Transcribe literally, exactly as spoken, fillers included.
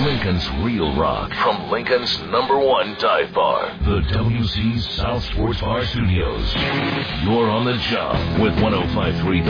Lincoln's real rock from Lincoln's number one dive bar, the W C's South Sports Bar Studios. You're on the job with one oh five point three